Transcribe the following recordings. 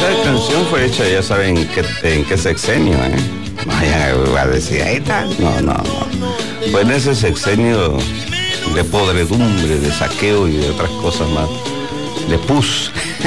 Esa canción fue hecha, ya saben en qué sexenio, ¿eh? No, a decir, ahí está. No. Fue en ese sexenio de podredumbre, de saqueo y de otras cosas más. De pus.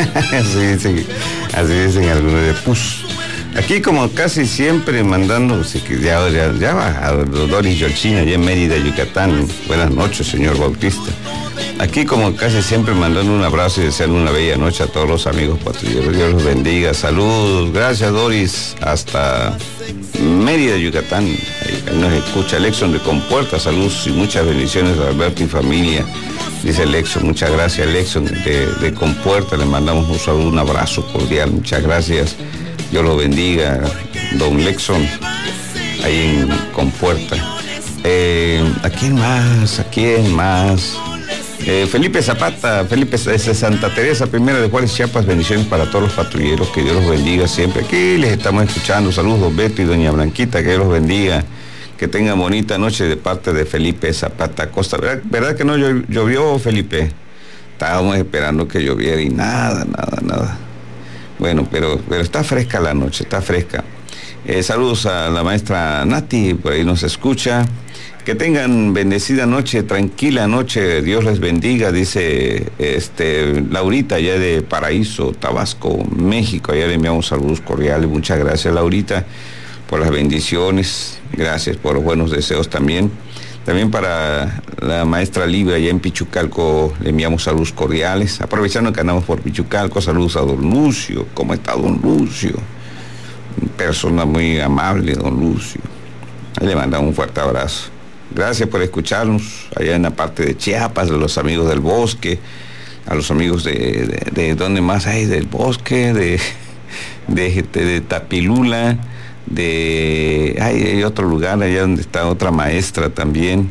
así dicen algunos, de pus. Aquí como casi siempre mandando, ya va, Doris Yolchina, allá en Mérida, Yucatán. Buenas noches, señor Bautista. Aquí como casi siempre mandando un abrazo y deseando una bella noche a todos los amigos patrulleros. Dios los bendiga. Saludos. Gracias, Doris. Hasta Mérida, Yucatán. Ahí nos escucha Lexon de Compuerta. Saludos y muchas bendiciones a Alberto y familia. Dice Lexon. Muchas gracias, Lexon de Compuerta. Le mandamos un saludo, un abrazo cordial. Muchas gracias. Dios lo bendiga, don Lexon, ahí en Compuerta. ¿A quién más? Felipe Zapata, Felipe de Santa Teresa, Primera de Juárez, Chiapas. Bendiciones para todos los patrulleros, que Dios los bendiga siempre. Aquí les estamos escuchando. Saludos, don Beto y doña Blanquita, que Dios los bendiga. Que tengan bonita noche de parte de Felipe Zapata Costa. ¿Verdad que no llovió, Felipe? Estábamos esperando que lloviera y nada. Bueno, pero está fresca la noche, está fresca. Saludos a la maestra Nati, por ahí nos escucha. Que tengan bendecida noche, tranquila noche, Dios les bendiga, dice Laurita, allá de Paraíso, Tabasco, México. Allá le enviamos saludos cordiales. Muchas gracias, Laurita, por las bendiciones. Gracias por los buenos deseos también. También para la maestra Libre allá en Pichucalco le enviamos saludos cordiales. Aprovechando que andamos por Pichucalco, saludos a don Lucio. ¿Cómo está don Lucio? Persona muy amable, don Lucio. Ahí le mandamos un fuerte abrazo. Gracias por escucharnos allá en la parte de Chiapas, de los amigos del bosque, a los amigos de ¿dónde más hay? Del bosque, de Tapilula. Hay otro lugar allá donde está otra maestra también.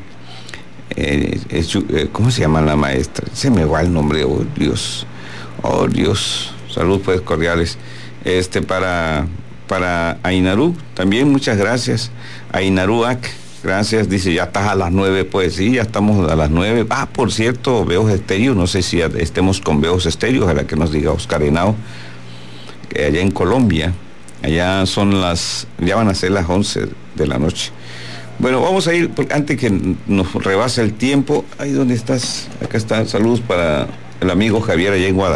¿Cómo se llama la maestra? Se me va el nombre. Oh Dios. Saludos pues cordiales. Para Ainarú también, muchas gracias. Ainaruac, gracias. Dice, ya estás a las 9, pues sí, ya estamos a las 9. Por cierto, Veos Estéreo, no sé si estemos con Veos Estéreo, ojalá que nos diga Oscar Henao, allá en Colombia. Allá ya van a ser las 11 de la noche. Bueno, vamos a ir, antes que nos rebase el tiempo. Ahí donde estás, acá está. Saludos para el amigo Javier allá en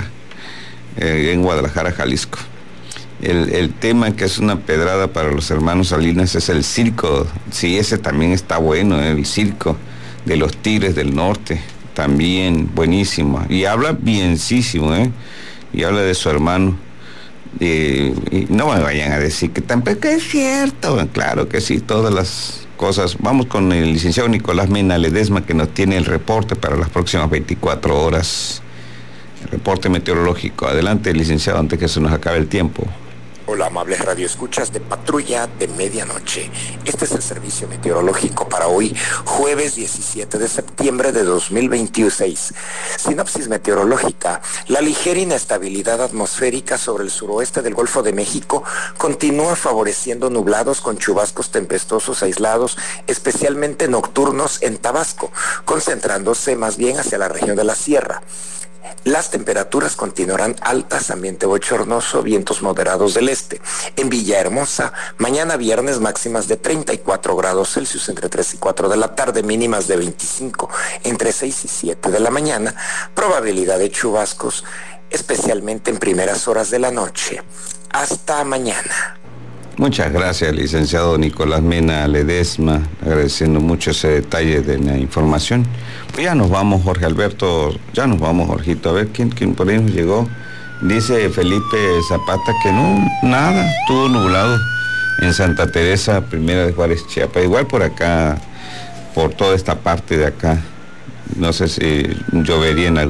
Guadalajara, Jalisco. El tema que es una pedrada para los hermanos Salinas es el circo. Sí, ese también está bueno, el circo de los Tigres del Norte. También buenísimo. Y habla bienísimo, y habla de su hermano. Y no me vayan a decir que tampoco es cierto. Claro que sí, todas las cosas. Vamos con el licenciado Nicolás Mena Ledesma, que nos tiene el reporte para las próximas 24 horas. El reporte meteorológico. Adelante, licenciado, antes que se nos acabe el tiempo. Hola, amables radioescuchas de Patrulla de Medianoche. Este es el servicio meteorológico para hoy, jueves 17 de septiembre de 2026. Sinopsis meteorológica. La ligera inestabilidad atmosférica sobre el suroeste del Golfo de México continúa favoreciendo nublados con chubascos tempestuosos aislados, especialmente nocturnos en Tabasco, concentrándose más bien hacia la región de la Sierra. Las temperaturas continuarán altas, ambiente bochornoso, vientos moderados del este. En Villahermosa, mañana viernes máximas de 34 grados Celsius entre 3 y 4 de la tarde, mínimas de 25 entre 6 y 7 de la mañana. Probabilidad de chubascos, especialmente en primeras horas de la noche. Hasta mañana. Muchas gracias, licenciado Nicolás Mena Ledesma, agradeciendo mucho ese detalle de la información. Pues ya nos vamos, Jorge Alberto, Jorgito, a ver quién por ahí nos llegó. Dice Felipe Zapata que no, nada, estuvo nublado en Santa Teresa, Primera de Juárez, Chiapas, igual por acá, por toda esta parte de acá. No sé si llovería en algún